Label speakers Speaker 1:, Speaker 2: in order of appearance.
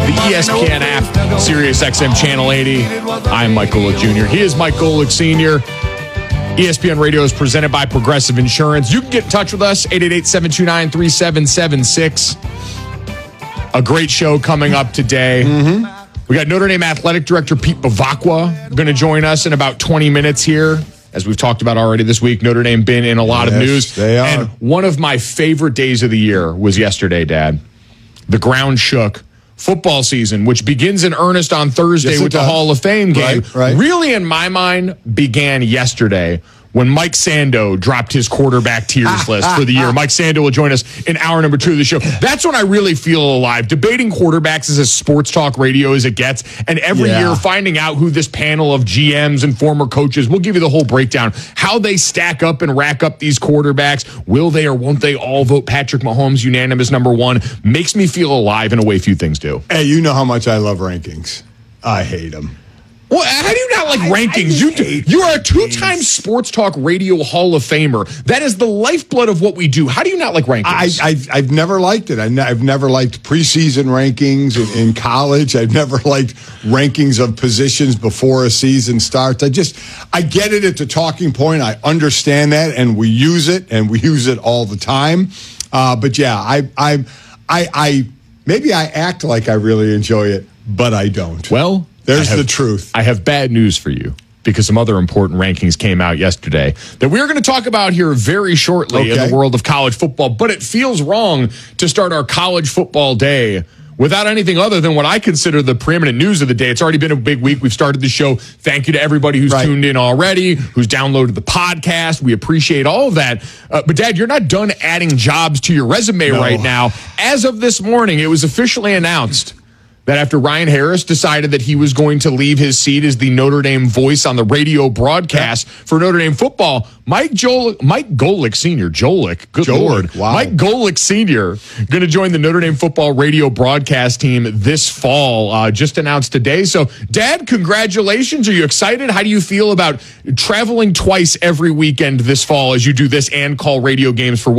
Speaker 1: the ESPN app, Sirius XM Channel 80. I'm Mike Golick Jr. He is Mike Golick Sr. ESPN Radio is presented by Progressive Insurance. You can get in touch with us, 888-729-3776. A great show coming up today. We got Notre Dame Athletic Director Pete Bevacqua going to join us in about 20 minutes here. As we've talked about already this week, Notre Dame been in a lot of news.
Speaker 2: They are.
Speaker 1: And one of my favorite days of the year was yesterday, Dad. The ground shook. Football season, which begins in earnest on Thursday with the Hall of Fame game,
Speaker 2: right.
Speaker 1: really, in my mind, began yesterday when Mike Sando dropped his quarterback tiers list for the year. Mike Sando will join us in hour number 2 of the show. That's when I really feel alive. Debating quarterbacks is as sports talk radio as it gets, and every year finding out who this panel of GMs and former coaches, we'll give you the whole breakdown, how they stack up and rack up these quarterbacks. Will they or won't they all vote Patrick Mahomes unanimous number 1? Makes me feel alive in a way few things do.
Speaker 2: Hey, you know how much I love rankings. I hate them.
Speaker 1: Well, how do you not like rankings? You are a 2-time Sports Talk Radio Hall of Famer. That is the lifeblood of what we do. How do you not like rankings?
Speaker 2: I've never liked it. I've never liked preseason rankings in college. I've never liked rankings of positions before a season starts. I get it. It's a talking point. I understand that, and we use it all the time. But yeah, I maybe I act like I really enjoy it, but I don't.
Speaker 1: Well,
Speaker 2: there's the truth.
Speaker 1: I have bad news for you because some other important rankings came out yesterday that we're going to talk about here very shortly in the world of college football. But it feels wrong to start our college football day without anything other than what I consider the preeminent news of the day. It's already been a big week. We've started the show. Thank you to everybody who's tuned in already, who's downloaded the podcast. We appreciate all of that. But, Dad, you're not done adding jobs to your resume right now. As of this morning, it was officially announced that after Ryan Harris decided that he was going to leave his seat as the Notre Dame voice on the radio broadcast for Notre Dame football, Mike Golick Sr., good Lord.
Speaker 2: Wow.
Speaker 1: Mike Golick Sr. going to join the Notre Dame football radio broadcast team this fall, just announced today. So, Dad, congratulations. Are you excited? How do you feel about traveling twice every weekend this fall as you do this and call radio games for